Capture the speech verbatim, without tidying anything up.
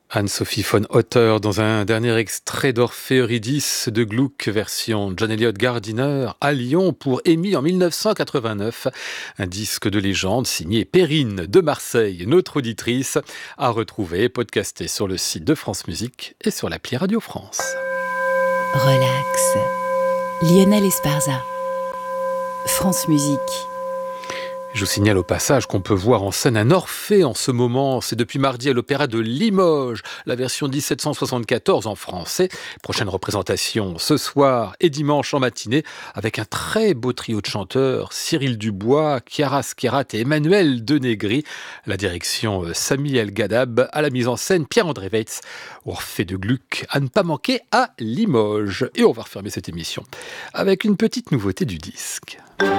Anne-Sophie von Otter dans un dernier extrait d'Orphée Eurydice de Gluck version John Eliot Gardiner à Lyon pour EMI en mille neuf cent quatre-vingt-neuf. Un disque de légende signé Perrine de Marseille, notre auditrice, à retrouver podcasté sur le site de France Musique et sur l'appli Radio France. Relax. Lionel Esparza. France Musique. Je vous signale au passage qu'on peut voir en scène un Orphée en ce moment. C'est depuis mardi à l'Opéra de Limoges, la version dix-sept cent soixante-quatorze en français. Prochaine représentation ce soir et dimanche en matinée avec un très beau trio de chanteurs, Cyril Dubois, Chiara Schierat et Emmanuel Denegri. La direction Sami El Gadab, à la mise en scène Pierre-André Weitz. Orphée de Gluck à ne pas manquer à Limoges. Et on va refermer cette émission avec une petite nouveauté du disque.